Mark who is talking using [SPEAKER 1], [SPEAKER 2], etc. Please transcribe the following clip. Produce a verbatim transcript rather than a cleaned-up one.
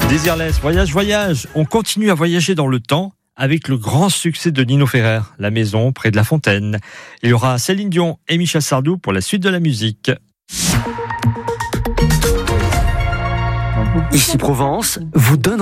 [SPEAKER 1] Désirless, voyage, voyage. On continue à voyager dans le temps avec le grand succès de Nino Ferrer, La Maison près de la Fontaine. Il y aura Céline Dion et Michel Sardou pour la suite de la musique.
[SPEAKER 2] Ici Provence vous donne